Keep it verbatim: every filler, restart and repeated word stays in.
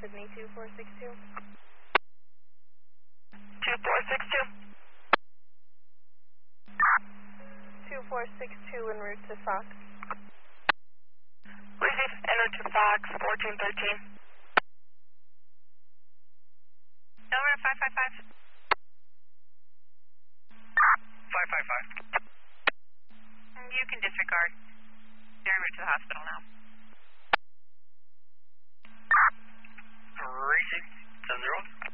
Sydney two four six two. two four six two. two four six two en route to Fox. Receive, en route to Fox, fourteen thirteen. Over five five five. five five five. You can disregard. They're en route to the hospital now. Receive, seven zero one.